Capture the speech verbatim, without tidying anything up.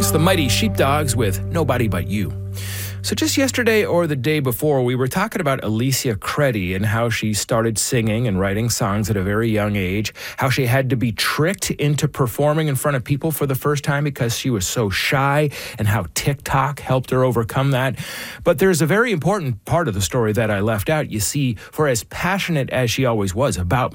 Songs, the Mighty Sheepdogs with Nobody But You. So just yesterday or the day before, we were talking about Alicia Creddy and how she started singing and writing songs at a very young age, how she had to be tricked into performing in front of people for the first time because she was so shy, and how TikTok helped her overcome that. But there's a very important part of the story that I left out. You see, for as passionate as she always was about